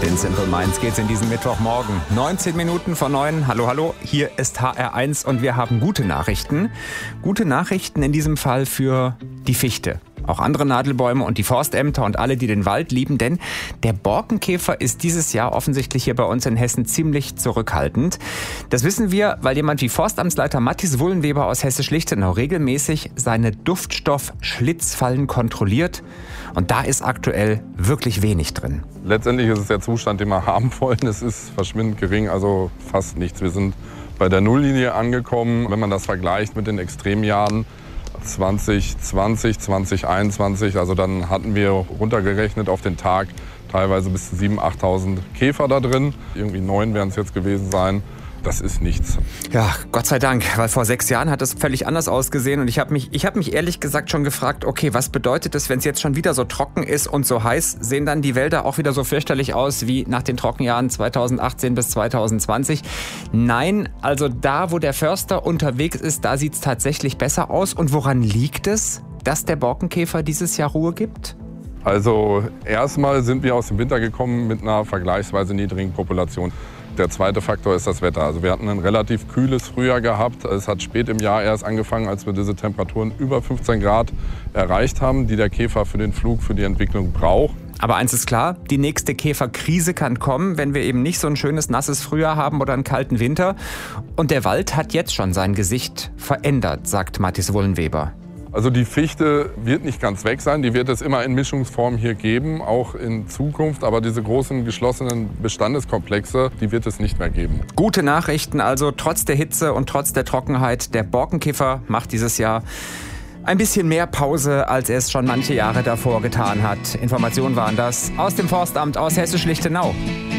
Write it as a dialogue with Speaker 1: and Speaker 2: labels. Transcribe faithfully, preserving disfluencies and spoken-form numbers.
Speaker 1: Mit den Simple Minds geht's in diesen Mittwochmorgen. neunzehn Minuten vor neun. Hallo, hallo. Hier ist H R eins und wir haben gute Nachrichten. Gute Nachrichten in diesem Fall für die Fichte. Auch andere Nadelbäume und die Forstämter und alle, die den Wald lieben, denn der Borkenkäfer ist dieses Jahr offensichtlich hier bei uns in Hessen ziemlich zurückhaltend. Das wissen wir, weil jemand wie Forstamtsleiter Mathis Wullenweber aus Hessisch-Lichtenau regelmäßig seine Duftstoff-Schlitzfallen kontrolliert. Und da ist aktuell wirklich wenig drin.
Speaker 2: Letztendlich ist es der Zustand, den wir haben wollen. Es ist verschwindend gering, also fast nichts. Wir sind bei der Nulllinie angekommen. Wenn man das vergleicht mit den Extremjahren zwanzig zwanzig, zwanzig einundzwanzig, also dann hatten wir runtergerechnet auf den Tag teilweise bis zu siebentausend, achttausend Käfer da drin. Irgendwie neun werden es jetzt gewesen sein. Das ist nichts.
Speaker 1: Ja, Gott sei Dank, weil vor sechs Jahren hat es völlig anders ausgesehen und ich habe mich, ich habe mich ehrlich gesagt schon gefragt, okay, was bedeutet es, wenn es jetzt schon wieder so trocken ist und so heiß, sehen dann die Wälder auch wieder so fürchterlich aus wie nach den Trockenjahren zweitausendachtzehn bis zweitausendzwanzig? Nein, also da, wo der Förster unterwegs ist, da sieht es tatsächlich besser aus. Und woran liegt es, dass der Borkenkäfer dieses Jahr Ruhe gibt?
Speaker 2: Also erstmal sind wir aus dem Winter gekommen mit einer vergleichsweise niedrigen Population. Der zweite Faktor ist das Wetter. Also wir hatten ein relativ kühles Frühjahr gehabt. Es hat spät im Jahr erst angefangen, als wir diese Temperaturen über fünfzehn Grad erreicht haben, die der Käfer für den Flug, für die Entwicklung braucht.
Speaker 1: Aber eins ist klar, die nächste Käferkrise kann kommen, wenn wir eben nicht so ein schönes, nasses Frühjahr haben oder einen kalten Winter. Und der Wald hat jetzt schon sein Gesicht verändert, sagt Mathis Wullenweber.
Speaker 2: Also die Fichte wird nicht ganz weg sein, die wird es immer in Mischungsform hier geben, auch in Zukunft. Aber diese großen geschlossenen Bestandeskomplexe, die wird es nicht mehr geben.
Speaker 1: Gute Nachrichten also, trotz der Hitze und trotz der Trockenheit. Der Borkenkäfer macht dieses Jahr ein bisschen mehr Pause, als er es schon manche Jahre davor getan hat. Informationen waren das aus dem Forstamt aus Hessisch-Lichtenau.